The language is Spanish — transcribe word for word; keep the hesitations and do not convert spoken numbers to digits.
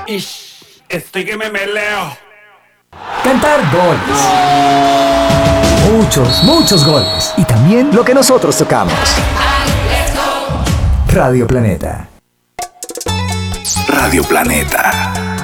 Ish, estoy que me meleo. Cantar goles. Muchos, muchos goles. Y también lo que nosotros tocamos. Radio Planeta. Radio Planeta.